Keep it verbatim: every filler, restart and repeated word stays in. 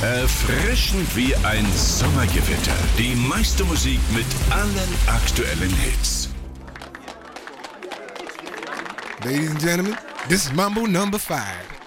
Erfrischend wie ein Sommergewitter. Die meiste Musik mit allen aktuellen Hits. Ladies and gentlemen, this is Mambo number five.